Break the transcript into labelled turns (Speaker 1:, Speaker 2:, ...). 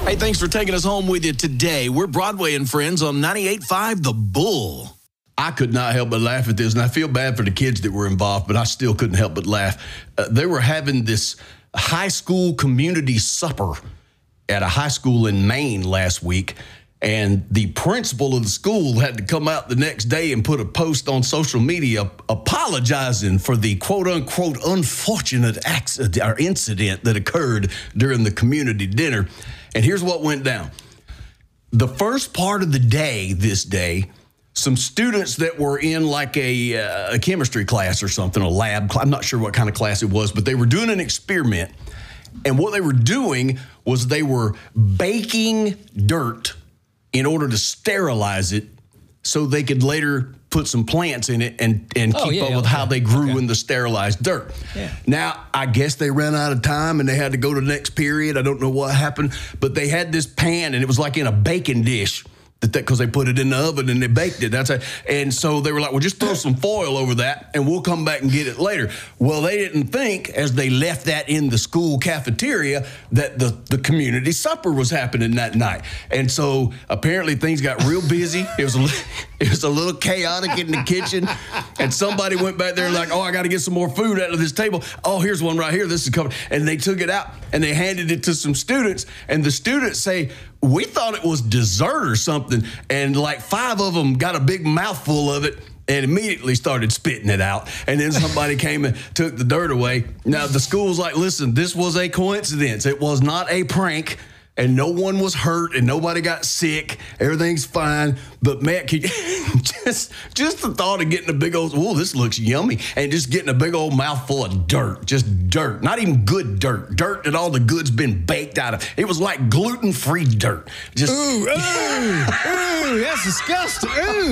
Speaker 1: Hey, thanks for taking us home with you today. We're Broadway and Friends on 98.5 The Bull.
Speaker 2: I could not help but laugh at this, and I feel bad for the kids that were involved, but I still couldn't help but laugh. They were having this high school community supper at a high school in Maine last week, and the principal of the school had to come out the next day and put a post on social media apologizing for the quote-unquote unfortunate accident or incident that occurred during the community dinner. And here's what went down. The first part of the day this day, some students that were in like a chemistry class or something, a lab, I'm not sure what kind of class it was, but they were doing an experiment. And what they were doing was they were baking dirt in order to sterilize it so they could later put some plants in it and keep up with how they grew in the sterilized dirt. Yeah. Now, I guess they ran out of time and they had to go to the next period. I don't know what happened, but they had this pan and it was like in a baking dish. Because they put it in the oven and they baked it. And so they were like, well, just throw some foil over that and we'll come back and get it later. Well, they didn't think, as they left that in the school cafeteria, that the community supper was happening that night. And so apparently things got real busy. It was a little chaotic in the kitchen. And somebody went back there and like, oh, I got to get some more food out of this table. Oh, here's one right here. This is covered. And they took it out and they handed it to some students. And the students say, we thought it was dessert or something, and like 5 of them got a big mouthful of it and immediately started spitting it out. And then somebody came and took the dirt away. Now, the school's like, listen, this was a coincidence. It was not a prank, and no one was hurt, and nobody got sick. Everything's fine. But, man, just the thought of getting a big old, oh, this looks yummy, and just getting a big old mouthful of dirt, just dirt. Not even good dirt. Dirt that all the good's been baked out of. It was like gluten-free dirt. Just,
Speaker 3: ooh, that's disgusting. Ooh.